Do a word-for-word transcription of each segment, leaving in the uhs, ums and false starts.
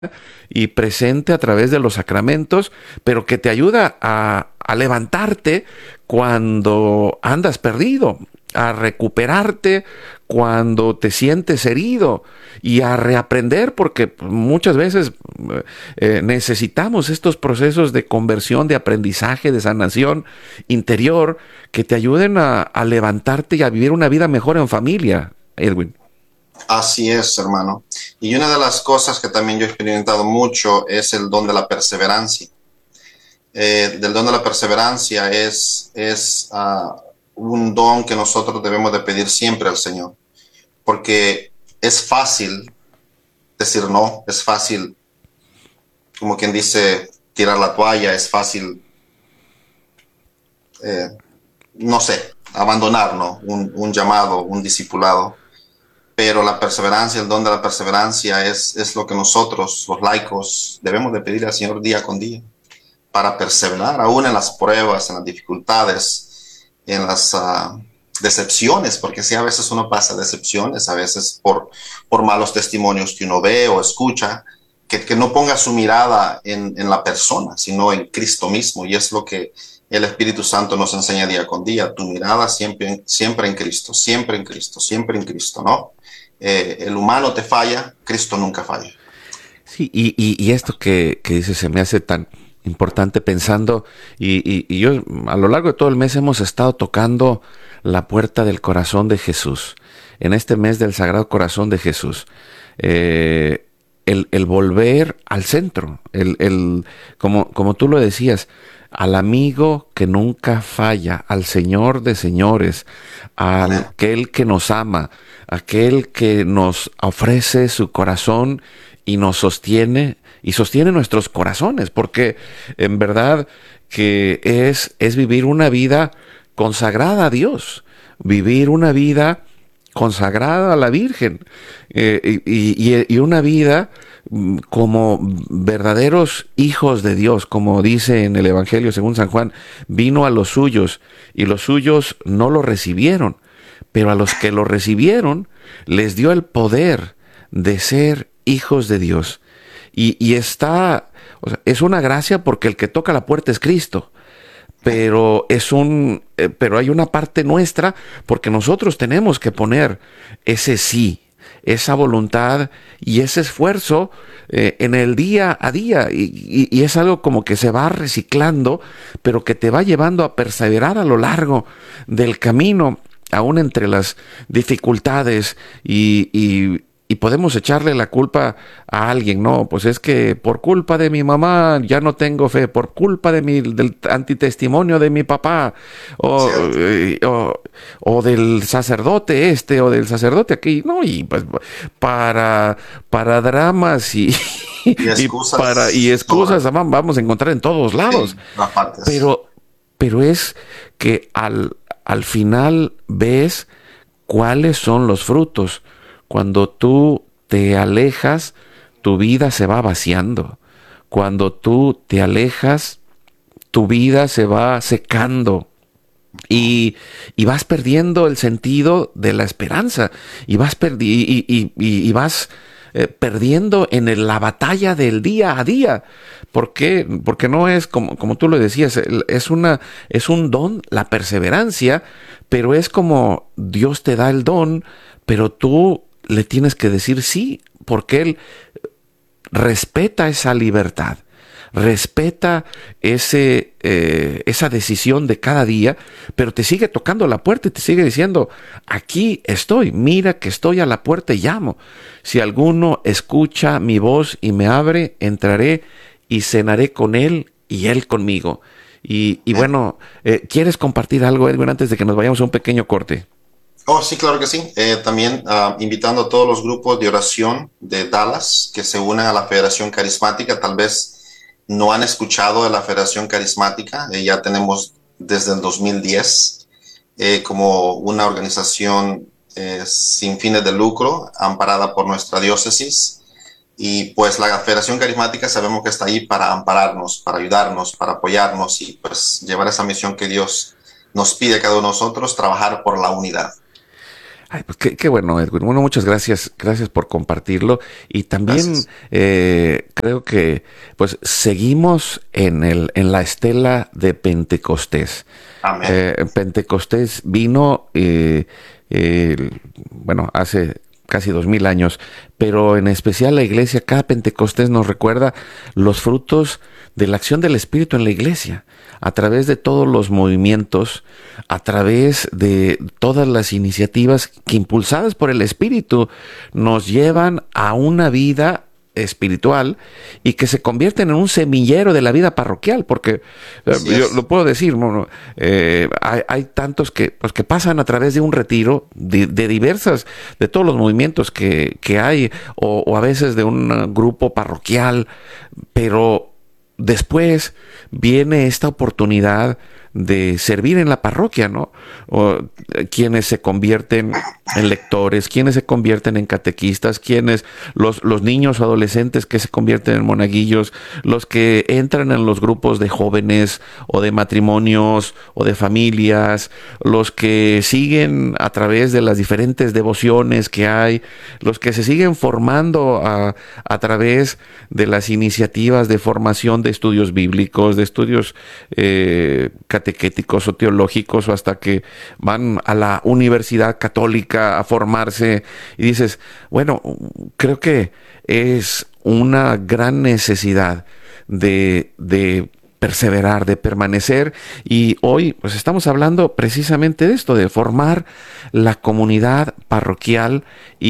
y presente a través de los sacramentos, pero que te ayuda a, a levantarte cuando andas perdido, a recuperarte cuando te sientes herido y a reaprender, porque muchas veces eh, necesitamos estos procesos de conversión, de aprendizaje, de sanación interior que te ayuden a, a levantarte y a vivir una vida mejor en familia, Edwin. Así es, hermano. Y una de las cosas que también yo he experimentado mucho es el don de la perseverancia. Eh, del don de la perseverancia es, es uh, un don que nosotros debemos de pedir siempre al Señor, porque es fácil decir no, es fácil, como quien dice, tirar la toalla, es fácil, eh, no sé, abandonar, ¿no? Un, un llamado, un discipulado. Pero la perseverancia, el don de la perseverancia es, es lo que nosotros, los laicos, debemos de pedir al Señor día con día para perseverar, aún en las pruebas, en las dificultades, en las uh, decepciones, porque sí, a veces uno pasa decepciones, a veces por, por malos testimonios que uno ve o escucha, que, que no ponga su mirada en, en la persona, sino en Cristo mismo, y es lo que el Espíritu Santo nos enseña día con día, tu mirada siempre, siempre en Cristo, siempre en Cristo, siempre en Cristo, ¿no? Eh, el humano te falla, Cristo nunca falla. Sí, y, y, y esto que, que dices se me hace tan importante pensando, y, y, y yo a lo largo de todo el mes hemos estado tocando la puerta del corazón de Jesús, en este mes del Sagrado Corazón de Jesús. Eh, el, el volver al centro, el, el, como, como tú lo decías, al amigo que nunca falla, al Señor de señores, a Amén. aquel que nos ama, aquel que nos ofrece su corazón y nos sostiene y sostiene nuestros corazones, porque en verdad que es, es vivir una vida consagrada a Dios, vivir una vida consagrada a la Virgen, eh, y, y, y una vida mm, como verdaderos hijos de Dios, como dice en el Evangelio según San Juan, vino a los suyos y los suyos no lo recibieron, pero a los que lo recibieron les dio el poder de ser hijos de Dios. Y, y está, o sea, es una gracia porque el que toca la puerta es Cristo, pero es un, eh, pero hay una parte nuestra porque nosotros tenemos que poner ese sí, esa voluntad y ese esfuerzo eh, en el día a día, y, y, y es algo como que se va reciclando, pero que te va llevando a perseverar a lo largo del camino, aún entre las dificultades y, y y podemos echarle la culpa a alguien, no, pues es que por culpa de mi mamá ya no tengo fe, por culpa de mi, del antitestimonio de mi papá, o, Cierto. eh, o, o del sacerdote este, o del sacerdote aquí, no, y pues para, para dramas y, Y y para y excusas excusas sobran. vamos a encontrar en todos lados, Sí, las partes. pero, pero es que al, al final ves cuáles son los frutos. Cuando tú te alejas, tu vida se va vaciando. Cuando tú te alejas, tu vida se va secando. Y, y vas perdiendo el sentido de la esperanza. Y vas, perdi y, y, y, y vas eh, perdiendo en el, la batalla del día a día. ¿Por qué? Porque no es como, como tú lo decías, es, una, es un don, la perseverancia, pero es como Dios te da el don, pero tú le tienes que decir sí, porque Él respeta esa libertad, respeta ese, eh, esa decisión de cada día, pero te sigue tocando la puerta y te sigue diciendo, aquí estoy, mira que estoy a la puerta y llamo. Si alguno escucha mi voz y me abre, entraré y cenaré con él y él conmigo. Y, y bueno, eh, ¿quieres compartir algo, Edwin, antes de que nos vayamos a un pequeño corte? Oh, sí, claro que sí. Eh, también uh, invitando a todos los grupos de oración de Dallas que se unan a la Federación Carismática. Tal vez no han escuchado de la Federación Carismática. Eh, ya tenemos desde el dos mil diez eh, como una organización eh, sin fines de lucro, amparada por nuestra diócesis. Y pues la Federación Carismática sabemos que está ahí para ampararnos, para ayudarnos, para apoyarnos y pues llevar esa misión que Dios nos pide a cada uno de nosotros, trabajar por la unidad. Ay, pues qué, qué bueno, Edwin. Bueno, muchas gracias, gracias por compartirlo. Y también eh, creo que pues seguimos en el, en la estela de Pentecostés. Amén. Eh, Pentecostés vino, eh, eh, bueno, hace casi dos mil años, pero en especial la iglesia, cada Pentecostés nos recuerda los frutos de la acción del Espíritu en la iglesia, a través de todos los movimientos, a través de todas las iniciativas que, impulsadas por el Espíritu, nos llevan a una vida espiritual y que se convierten en un semillero de la vida parroquial, porque eh, yo lo puedo decir, ¿no? eh, hay, hay tantos que, pues, que pasan a través de un retiro de, de diversas, de todos los movimientos que, que hay, o, o a veces de un grupo parroquial, pero después viene esta oportunidad de servir en la parroquia, ¿no? O, eh, quienes se convierten en lectores, quienes se convierten en catequistas, quienes, los, los niños o adolescentes que se convierten en monaguillos, los que entran en los grupos de jóvenes o de matrimonios o de familias, los que siguen a través de las diferentes devociones que hay, los que se siguen formando a, a través de las iniciativas de formación de estudios bíblicos, de estudios eh, catequéticos o teológicos, o hasta que van a la universidad católica a formarse, y dices, bueno, creo que es una gran necesidad de, de perseverar, de permanecer, y hoy pues estamos hablando precisamente de esto, de formar la comunidad parroquial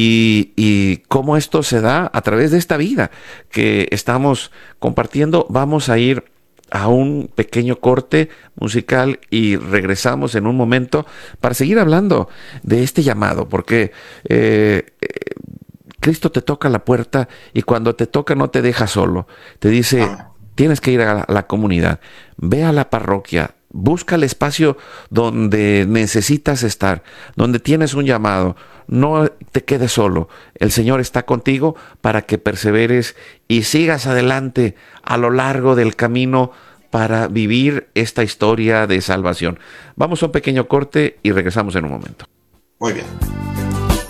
y, y cómo esto se da a través de esta vida que estamos compartiendo. Vamos a ir a un pequeño corte musical y regresamos en un momento para seguir hablando de este llamado, porque eh, eh, Cristo te toca la puerta, y cuando te toca no te deja solo, te dice, tienes que ir a la, a la comunidad, ve a la parroquia, busca el espacio donde necesitas estar, donde tienes un llamado. No te quedes solo. El Señor está contigo para que perseveres y sigas adelante a lo largo del camino para vivir esta historia de salvación. Vamos a un pequeño corte y regresamos en un momento. Muy bien.